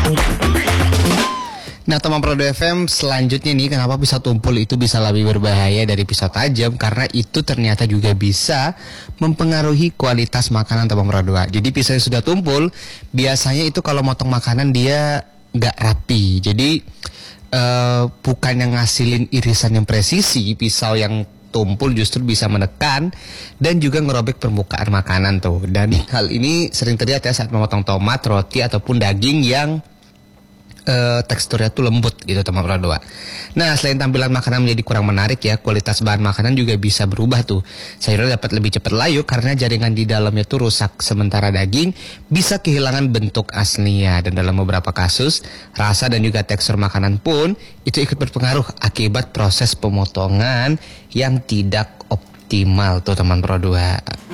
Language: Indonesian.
Nah teman Prodo FM, selanjutnya nih, kenapa pisau tumpul itu bisa lebih berbahaya dari pisau tajam? Karena itu ternyata juga bisa mempengaruhi kualitas makanan teman Prodo. Jadi pisau yang sudah tumpul biasanya itu kalau motong makanan dia nggak rapi. Jadi bukan yang ngasilin irisan yang presisi, pisau yang tumpul justru bisa menekan dan juga ngerobek permukaan makanan tuh. Dan hal ini sering terjadi saat memotong tomat, roti ataupun daging yang teksturnya tuh lembut gitu teman Prodoa. Nah selain tampilan makanan menjadi kurang menarik ya, kualitas bahan makanan juga bisa berubah tuh. Sayurnya dapat lebih cepat layu karena jaringan di dalamnya tuh rusak, sementara daging bisa kehilangan bentuk aslinya. Dan dalam beberapa kasus rasa dan juga tekstur makanan pun itu ikut berpengaruh akibat proses pemotongan yang tidak optimal tuh teman Prodoa.